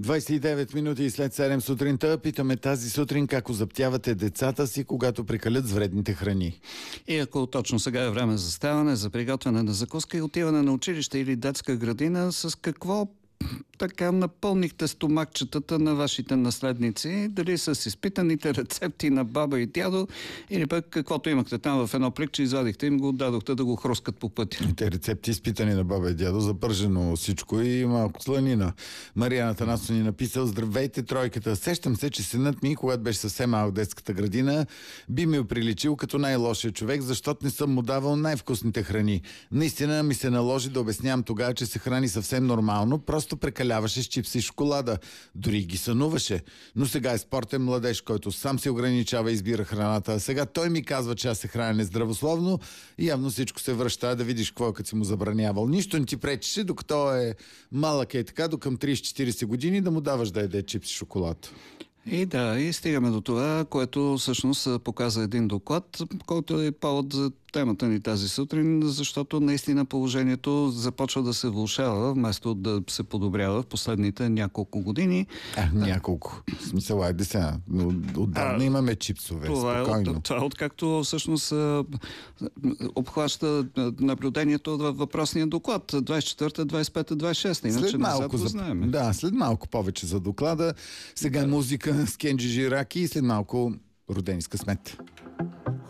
29 минути след 7 сутринта питаме тази сутрин как озаптявате децата си, когато прекалят с вредните храни. И ако точно сега е време за ставане, за приготвяне на закуска и отиване на училище или детска градина, с какво така напълнихте стомакчетата на вашите наследници? Дали с изпитаните рецепти на баба и дядо, или пък каквото имахте там в едно пликче, извадихте им го отдадохте да го хрускат по пътя? Те рецепти изпитани на баба и дядо, запържено всичко и малко сланина. Марияна Танасо ни написал: здравейте тройката, сещам се, че синът ми, когато беше съвсем малък в детската градина, би ми приличил като най-лошия човек, защото не съм му давал най-вкусните храни. Наистина ми се наложи да обяснявам тогава, че се храни съвсем нормално, просто прекаляваше с чипси и шоколада. Дори ги сънуваше. Но сега е спортен младеж, който сам се ограничава и избира храната. А сега той ми казва, че аз се храня нездравословно и явно всичко се връща, да видиш какво е, като си му забранявал. Нищо не ти пречеше, докато е малък и така, до към 30-40 години да му даваш да яде чипси и шоколад. И да, и стигаме до това, което всъщност показа един доклад, който е повод за темата ни тази сутрин, защото наистина положението започва да се влошава, вместо да се подобрява в последните няколко години. Няколко. В смисъл, айде сега. Отдавна имаме чипсове. Спокойно. Това откакто всъщност обхваща наблюдението във въпросния доклад. 24-та, 25-та, 26-та. Иначе след малко, знаем. Да, след малко повече за доклада. Сега музика с Кенджи Жираки и след малко родени с късмет.